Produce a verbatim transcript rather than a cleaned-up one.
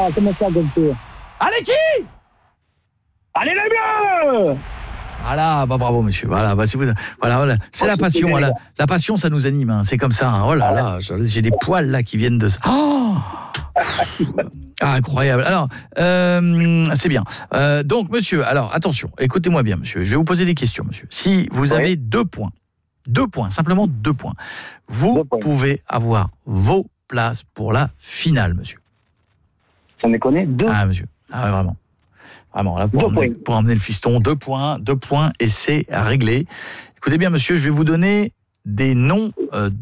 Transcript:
ça, comment ça, comme ça? Allez, qui? Allez, les bleus! Voilà, bah bravo monsieur. Voilà, bah c'est vous. Voilà, voilà. C'est la passion. Voilà. La passion, ça nous anime. Hein. C'est comme ça. Hein. Oh là là, j'ai des poils là qui viennent de. Oh ah, incroyable. Alors, euh, c'est bien. Euh, donc, monsieur, alors attention. Écoutez-moi bien, monsieur. Je vais vous poser des questions, monsieur. Si vous oui. avez deux points, deux points, simplement deux points, vous deux points. pouvez avoir vos places pour la finale, monsieur. Ça me connaît deux. Ah, monsieur. Ah, ouais, vraiment. Vraiment, là, pour emmener, pour emmener le fiston, deux points, deux points, et c'est réglé. Écoutez bien, monsieur, je vais vous donner des noms euh,